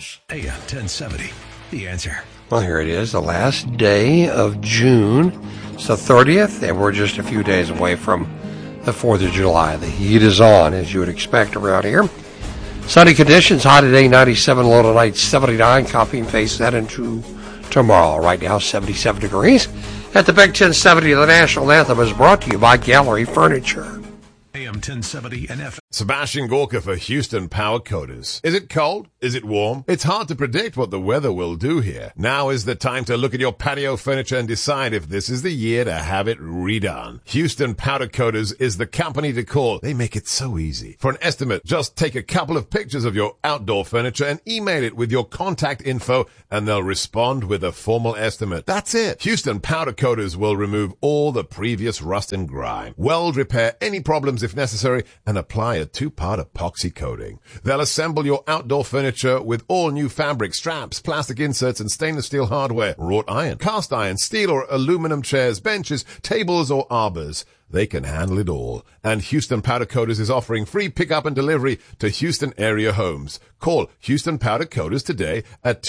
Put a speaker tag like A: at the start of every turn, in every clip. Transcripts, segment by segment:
A: News, AM 1070. The Answer.
B: Well, here it is, the last day of June. It's the 30th, and we're just a few days away from the 4th of July. The heat is on, as you would expect around here. Sunny conditions, high today, 97, low tonight, 79. Copy and paste that into tomorrow. Right now, 77 degrees. At the Big 1070, the National Anthem is brought to you by Gallery Furniture.
A: AM 1070 and FM.
C: Sebastian Gorka for Houston Power Coaters. Is it cold? Is it warm? It's hard to predict what the weather will do here. Now is the time to look at your patio furniture and decide if this is the year to have it redone. Houston Powder Coaters is the company to call. They make it so easy. For an estimate, just take a couple of pictures of your outdoor furniture and email it with your contact info, and they'll respond with a formal estimate. That's it. Houston Powder Coaters will remove all the previous rust and grime, weld repair any problems if necessary, and apply a 2-part epoxy coating. They'll assemble your outdoor furniture with all new fabric, straps, plastic inserts, and stainless steel hardware, wrought iron, cast iron, steel or aluminum chairs, benches, tables, or arbors. They can handle it all. And Houston Powder Coaters is offering free pickup and delivery to Houston area homes. Call Houston Powder Coaters today at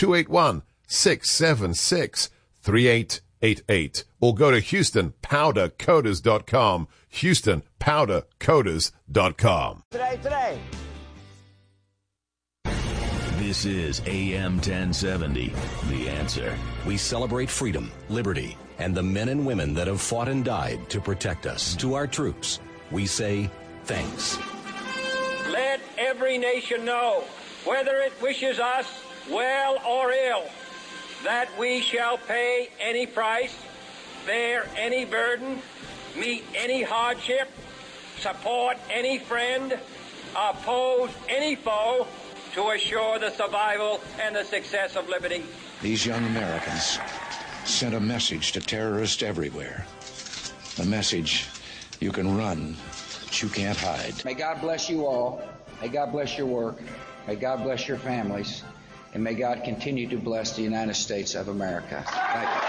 C: 281-676-3888 or go to HoustonPowderCoaters.com. HoustonPowderCoaters.com.
D: Today.
E: This is AM 1070, The Answer. We celebrate freedom, liberty, and the men and women that have fought and died to protect us. To our troops, we say thanks.
F: Let every nation know, whether it wishes us well or ill, that we shall pay any price, bear any burden, meet any hardship, support any friend, oppose any foe, to assure the survival and the success of liberty.
G: These young Americans sent a message to terrorists everywhere. A message: you can run, but you can't hide.
H: May God bless you all. May God bless your work. May God bless your families. And may God continue to bless the United States of America. Thank you.